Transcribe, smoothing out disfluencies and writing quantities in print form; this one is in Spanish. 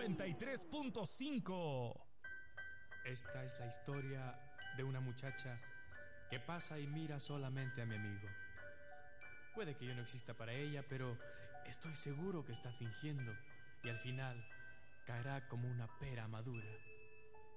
93.5. Esta es la historia de una muchacha que pasa y mira solamente a mi amigo. Puede que yo no exista para ella, pero estoy seguro que está fingiendo y al final caerá como una pera madura.